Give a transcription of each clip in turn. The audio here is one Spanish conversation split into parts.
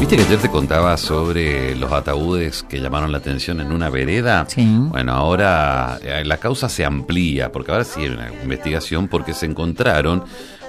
¿Viste que ayer te contaba sobre los ataúdes que llamaron la atención en una vereda? Sí. Bueno, ahora la causa se amplía, porque ahora sí hay una investigación, porque se encontraron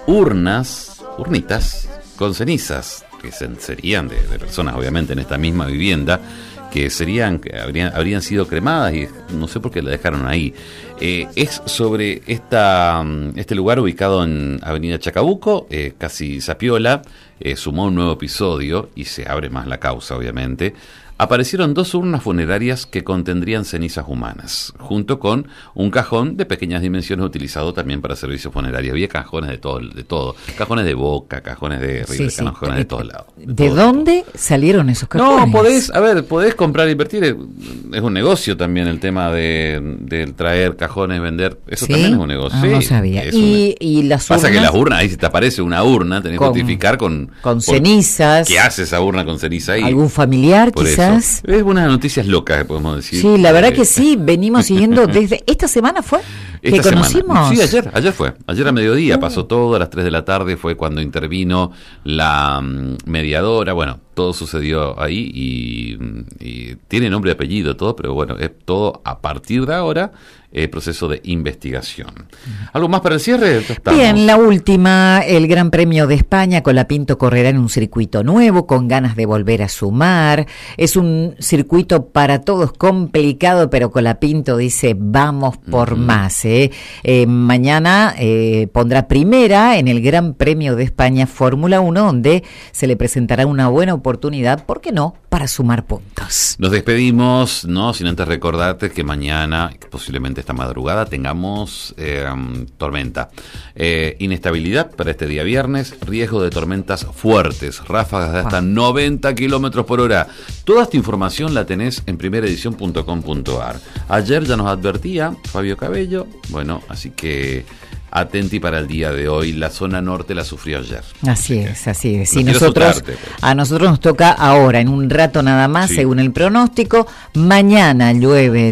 urnitas con cenizas, que serían de personas, obviamente, en esta misma vivienda, que habrían sido cremadas y no sé por qué la dejaron ahí. Es sobre este lugar ubicado en Avenida Chacabuco, casi Zapiola. Sumó un nuevo episodio y se abre más la causa, obviamente. Aparecieron 2 urnas funerarias que contendrían cenizas humanas, junto con un cajón de pequeñas dimensiones utilizado también para servicios funerarios. Había cajones de todo, cajones de Boca, cajones de River, Sí. cajones de todos lados. ¿De dónde salieron esos cajones? No, podés comprar e invertir. Es un negocio también el tema de traer cajones, vender. Eso ¿Sí? También es un negocio. No sabía. Y las urnas. Pasa que las urnas, ahí si te aparece una urna, tenés que justificar con cenizas. ¿Qué hace esa urna con ceniza ahí? ¿Algún familiar Por quizás? Eso. Es unas noticias locas, podemos decir. Sí, la verdad que sí, venimos siguiendo desde esta semana fue que conocimos. Sí, ayer fue. Ayer a mediodía pasó todo, a las 3 de la tarde fue cuando intervino la mediadora. Bueno, todo sucedió ahí y tiene nombre y apellido todo, pero bueno, es todo a partir de ahora proceso de investigación. ¿Algo más para el cierre? Bien, la última, el Gran Premio de España. Colapinto correrá en un circuito nuevo, con ganas de volver a sumar. Es un circuito para todos complicado, pero Colapinto dice, vamos por más. Mañana pondrá primera en el Gran Premio de España Fórmula 1, donde se le presentará una buena oportunidad, ¿por qué no?, para sumar puntos. Nos despedimos, no sin antes recordarte que mañana, posiblemente esta madrugada, tengamos tormenta. Inestabilidad para este día viernes, riesgo de tormentas fuertes, ráfagas de hasta 90 kilómetros por hora. Toda esta información la tenés en primeraedición.com.ar. Ayer ya nos advertía Fabio Cabello, bueno, así que atenti para el día de hoy. La zona norte la sufrió ayer. Así es. Sí, no a nosotros nos toca ahora, en un rato nada más, según el pronóstico. Mañana llueve,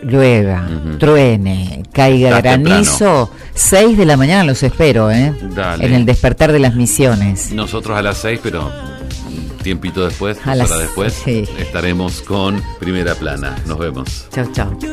truene, caiga granizo. 6 de la mañana los espero, Dale. En el despertar de las misiones. Nosotros a las 6, pero un tiempito después, 2 horas después, estaremos con Primera Plana. Nos vemos. Chau.